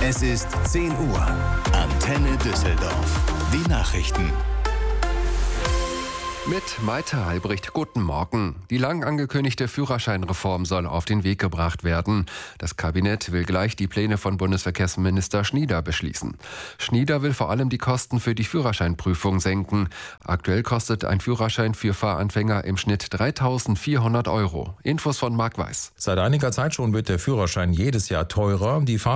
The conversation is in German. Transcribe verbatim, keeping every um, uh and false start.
Es ist zehn Uhr. Antenne Düsseldorf. Die Nachrichten. Mit Maite Albrecht, guten Morgen. Die lang angekündigte Führerscheinreform soll auf den Weg gebracht werden. Das Kabinett will gleich die Pläne von Bundesverkehrsminister Schnieder beschließen. Schnieder will vor allem die Kosten für die Führerscheinprüfung senken. Aktuell kostet ein Führerschein für Fahranfänger im Schnitt dreitausendvierhundert Euro. Infos von Marc Weiß. Seit einiger Zeit schon wird der Führerschein jedes Jahr teurer. Die Fahr